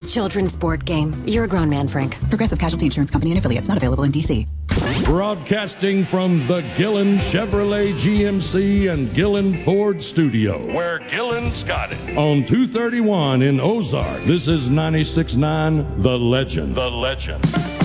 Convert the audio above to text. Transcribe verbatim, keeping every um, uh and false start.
children's board game. You're a grown man, Frank. Progressive Casualty Insurance Company and affiliates, not available in D C. Broadcasting from the Gillen Chevrolet G M C and Gillen Ford studio, where Gillen's got it. On two thirty-one in Ozark, this is ninety-six point nine The Legend. The Legend.